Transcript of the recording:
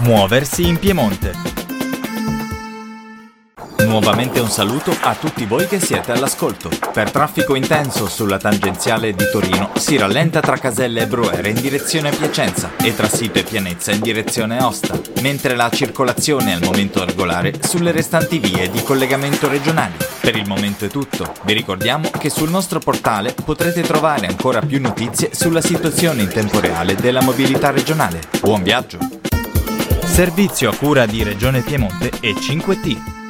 Muoversi in Piemonte. Nuovamente un saluto a tutti voi che siete all'ascolto. Per traffico intenso sulla tangenziale di Torino si rallenta tra Caselle e Brunera in direzione Piacenza e tra Sito e Pianezza in direzione Aosta, mentre la circolazione è al momento regolare sulle restanti vie di collegamento regionali. Per il momento è tutto. Vi ricordiamo che sul nostro portale potrete trovare ancora più notizie sulla situazione in tempo reale della mobilità regionale. Buon viaggio! Servizio a cura di Regione Piemonte e 5T.